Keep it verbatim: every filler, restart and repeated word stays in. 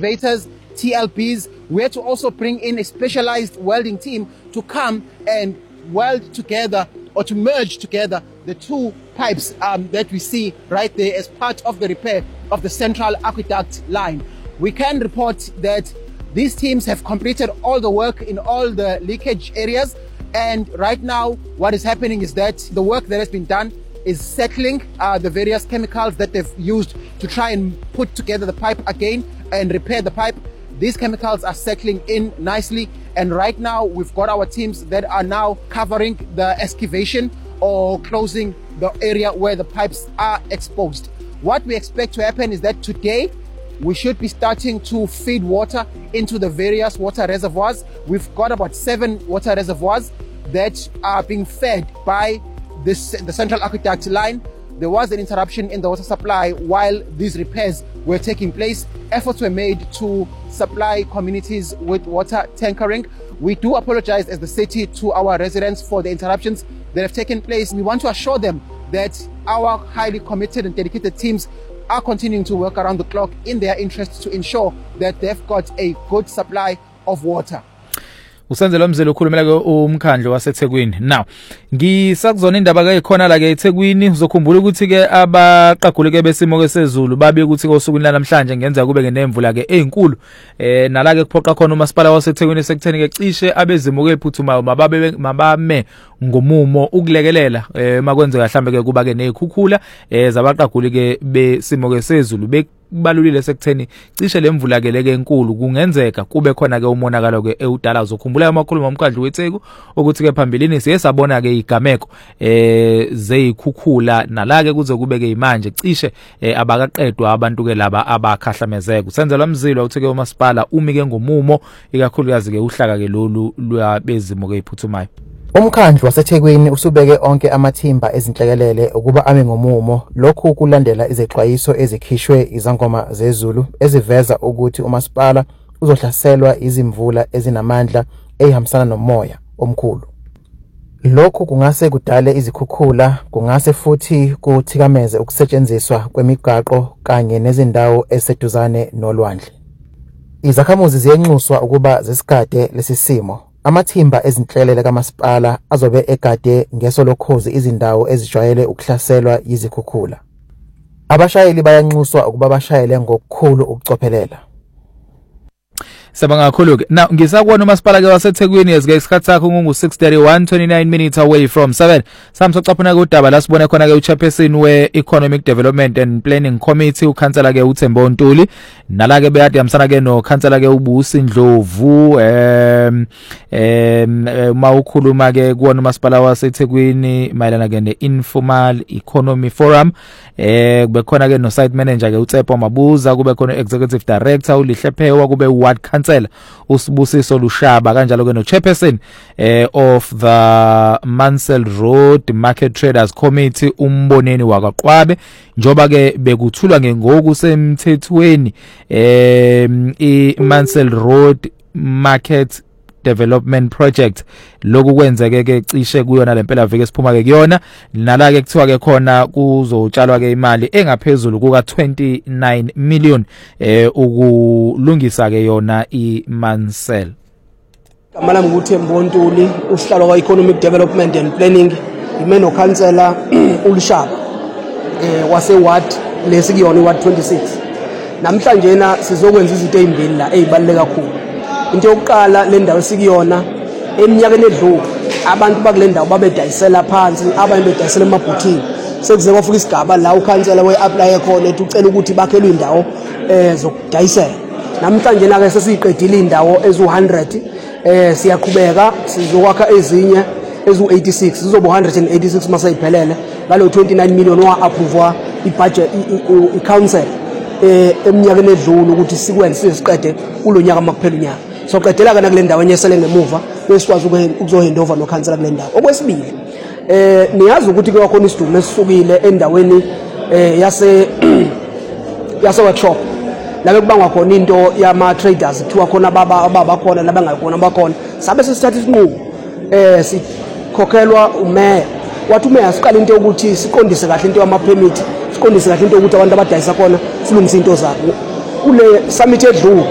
excavators, T L Bs. We had to also bring in a specialized welding team to come and weld together or to merge together the two pipes um, that we see right there as part of the repair of the central aqueduct line. We can report that these teams have completed all the work in all the leakage areas, and right now what is happening is that the work that has been done is settling uh, the various chemicals that they've used to try and put together the pipe again and repair the pipe. These chemicals are settling in nicely, and right now we've got our teams that are now covering the excavation or closing the area where the pipes are exposed. What we expect to happen is that today we should be starting to feed water into the various water reservoirs. We've got about seven water reservoirs that are being fed by this, the central aqueduct line. There was an interruption in the water supply while these repairs were taking place. Efforts were made to supply communities with water tankering. We do apologize as the city to our residents for the interruptions that have taken place. We want to assure them that our highly committed and dedicated teams are continuing to work around the clock in their interests to ensure that they've got a good supply of water. Usenzela umzelo ukhulumela ke umkhandlo waseThekwini. Now ngisakuzona indaba ke ikhona la ke eThekwini, uzokhumbula ukuthi ke abaqaguleke besimo ke sezulu babe ukuthi ke osukwini namhlanje ngenza kube ke nemvula ke ezinkulu eh nala ke kuphoqa khona umasipala waseThekwini sekutheni ke cishe abezimo ke phuthumayo mababe mabame ngomumo ukulekelela eh makwenzeka mhlambe ke kuba ke nezikhukhula eh zabaqaguleke besimo ke sezulu be kubalulile sekutheni cishe lemvula ke leke enkulu kungenzeka kube khona ke umonakalo ke eudala. Uzokhumbula amakhuluma omkhandlu weTheku ukuthi ke phambilini siye sabona ke igameko eh zeyikhukhula nala ke kuze kube ke imanje cishe eh, abakaqedwa abantu ke laba abakhahlamezeka. Usenzela umzilo ukuthi ke umasipala umi ke ngomumo ikakhulukazi ke uhlaka ke lolu lwabezimo ke iphuthumayo. Umkhandlu waseThekwini usubeke onke amathimba ezinhlekelele ukuba ame ngomumo. Lokhu kulandela izexwayiso ezikhishwe izangoma zezulu eziveza ukuthi umasipala uzohlaselwa izimvula ezinamandla ehambisana nomoya omkhulu. Lokhu kungase kudale izikhukhula, kungase futhi kuthikameze ukusetshenziswa kwemigaqo kanye nezindawo eseduzane nolwandle. Izakhamuzi ziyenxuswa ukuba zisigade lesi simo. Amathimba ezinhlelele kamasipala azobe egade ngeso lokhozi izindawo ezijwayele ukuhlaselwa yizikhukhula. Abashayeli bayanxuswa ukuba bashayele ngokukhulu ukucophelela. Sabanga kakhulu ke. Now ngisakubona umasipala ke waseThekwini ezike isikhathi sakho ngu six thirty-one twenty-nine minutes away from seven. Samsocaphuna ke udaba la sibona khona ke uchairperson we Economic Development and Planning Committee ukhansela ke uThembo Ntuli nala ke beyade yamsana ke no khansela ke uBusi Ndlovu em em mawukhuluma ke kuona umasipala waseThekwini mayelana ke ne-informal economy forum eh kube khona ke no site manager ke uTsepo Mabuza, kube khona executive director uLihlephewa, kube ward councillor uSibusiso Lushaba kanjalo ke no chairperson eh, of the Mansell Road Market Traders Committee umboneni wakaqwabe njoba ke bekuthulwa ngengoku semthethweni eh i Mansell Road Market Development Project lokhu kwenzeke ke cishe kuyona lempela veke siphuma ke kuyona nala ke kuthiwa ke khona kuzotshalwa ke imali engaphezulu kuka twenty-nine million eh ukulungisa ke yona iMansell. Kamala nguThembo Ntuli, usihlalo wa Economic Development and Planning, imeno councillor uLushaba eh wase ward lesikuyona iward twenty-six. Namhlanje na sizokwenza izinto ezimbili la ezibaluleke kakhulu. Into yokuqala le ndawo sikuyona eminyakeni edlule abantu bakule ndawo babedayisela phansi, abanye bedayisela emabhuthini. Sekuze kwafika isigaba la ukhansela we-apply khona ethi ucela ukuthi bakhelwe indawo eh zokudayisela. Namhlanje na ke sesiqedile indawo ezu one hundred eh siyaqhubeka sizokwakha ezinye ezu eighty-six, zizoba one hundred eighty-six masayiphelele ngalo twenty-nine million wa approve ibudget i-council eh eminyakeni edlule ukuthi sikwenze siqede kulonyaka makuphela unyaka. So qedela kana kule ndawo enyesele ngemuva besikwazi ukuzohandover no council kule ndawo. Okwesibili eh niyazi ukuthi ke wakhona isidumo esisukile endaweni eh yase yase workshop la bekubangwa khona into yama traders kuthiwa khona baba baba khona labangakhona bakhona sabe sesithatha isinqumo eh sikhokhelwa umeya wathi umeya siqala into ukuthi siqondise kahle into yama permit, siqondise kahle into ukuthi abantu abadayisa khona silungisa into zabo kule summit edlule